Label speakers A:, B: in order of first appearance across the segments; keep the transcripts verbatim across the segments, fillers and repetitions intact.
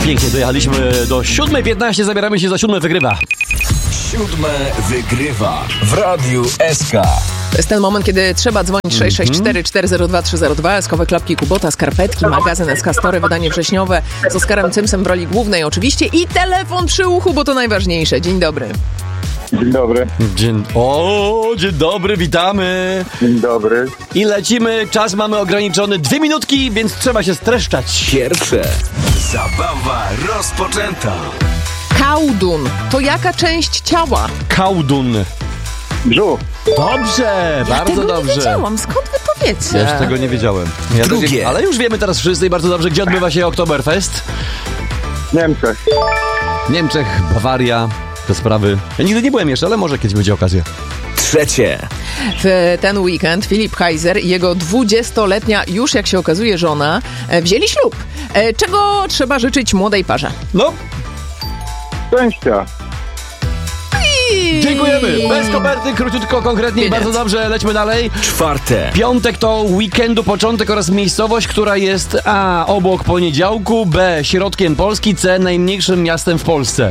A: Pięknie, dojechaliśmy do siódmej piętnaście, zabieramy się za siódme wygrywa.
B: Siódme wygrywa w Radiu S K.
C: To jest ten moment, kiedy trzeba dzwonić sześć sześć cztery, cztery zero dwa, trzy zero dwa, eskowe klapki Kubota, skarpetki, magazyn S K Story, wydanie wrześniowe z Oskarem Cymsem w roli głównej oczywiście i telefon przy uchu, bo to najważniejsze. Dzień dobry.
D: Dzień dobry.
A: Dzień... O, dzień dobry, witamy.
D: Dzień dobry.
A: I lecimy, czas mamy ograniczony, dwie minutki, więc trzeba się streszczać.
B: Pierwsze. Zabawa rozpoczęta.
C: Kałdun to jaka część ciała?
A: Kałdun.
D: Brzuch.
A: Dobrze,
C: Ja
A: bardzo
C: tego
A: dobrze.
C: nie wiedziałam, skąd wy to wiecie?
A: Ja już tego nie wiedziałem. Ja
B: Drugie.
A: też nie- ale już wiemy teraz wszyscy i bardzo dobrze, gdzie odbywa się Oktoberfest.
D: W Niemczech.
A: W Niemczech, Bawaria, te sprawy. Ja nigdy nie byłem jeszcze, ale może kiedyś będzie okazja.
B: Trzecie.
C: W ten weekend Filip Heiser i jego dwudziestoletnia, już jak się okazuje, żona e, wzięli ślub. E, Czego trzeba życzyć młodej parze?
A: No,
D: Szczęścia.
C: I...
A: dziękujemy. Bez koperty, króciutko, konkretnie i
C: Pieniądz.
A: bardzo dobrze. Lećmy dalej.
B: Czwarte.
A: Piątek to weekendu początek oraz miejscowość, która jest A. obok poniedziałku, B. środkiem Polski, C. najmniejszym miastem w Polsce.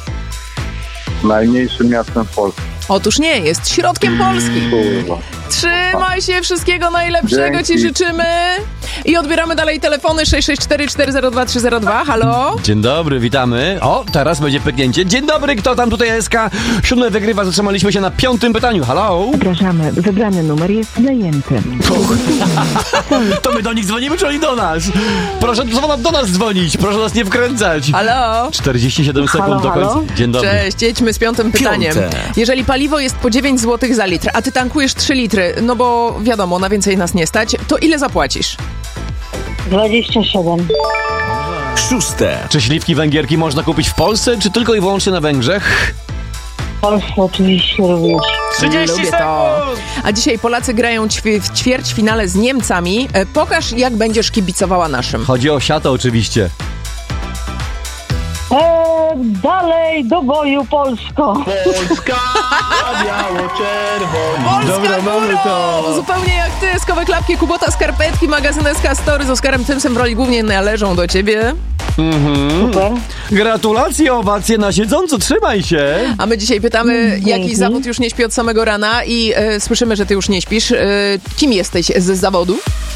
D: Najmniejszym miastem w Polsce.
C: Otóż nie, jest środkiem Polski.
D: Kurwa.
C: Trzymaj się, wszystkiego najlepszego
D: Dzięki.
C: ci życzymy. I odbieramy dalej telefony sześć sześć cztery, cztery zero dwa, trzy zero dwa. Halo?
A: Dzień dobry, witamy. O, teraz będzie pyknięcie. Dzień dobry, kto tam tutaj S K? Siódme wygrywa, zatrzymaliśmy się na piątym pytaniu. Halo?
E: Przepraszamy, wybrany numer jest zajęty.
A: To my do nich dzwonimy, czy oni do nas? Proszę do nas dzwonić, proszę nas nie wkręcać.
C: Halo?
A: czterdzieści siedem sekund
E: Halo,
A: do końca.
E: halo?
A: Dzień dobry.
C: Cześć, jedźmy z piątym pytaniem.
B: Piąte.
C: Jeżeli paliwo jest po dziewięć złotych za litr, a ty tankujesz trzy litry, no bo wiadomo, na więcej nas nie stać, to ile zapłacisz?
E: dwadzieścia siedem.
B: Szóste.
A: Czy śliwki węgierki można kupić w Polsce, czy tylko i wyłącznie na Węgrzech?
E: W Polsce oczywiście również.
C: Lubię to. A dzisiaj Polacy grają ćwi- w ćwierćfinale z Niemcami. E, Pokaż, jak będziesz kibicowała naszym.
A: Chodzi o siatę oczywiście.
E: Eee, dalej do boju Polsko.
D: Polska! Biało-czerwoni.
C: Polska
A: Dobra, mamy
C: górą!
A: to.
C: Zupełnie jak ty, skowe klapki Kubota, skarpetki, magazyn S K Story z Oskarem Cymsem w roli głównie należą do ciebie.
E: Super.
A: Gratulacje, owacje na siedząco, trzymaj się.
C: A my dzisiaj pytamy,
E: Dzięki.
C: jaki zawód już nie śpi od samego rana i e, słyszymy, że ty już nie śpisz. E, kim jesteś z zawodu?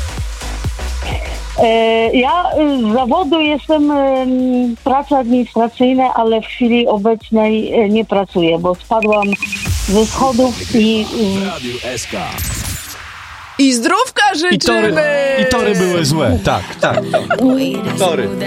E: Eee, ja y, z zawodu jestem y, praca administracyjna, ale w chwili obecnej y, nie pracuję, bo spadłam ze schodów i...
B: W Radiu S K.
C: I zdrówka życzymy!
A: I tory, i tory były złe. Tak, tak. Tory.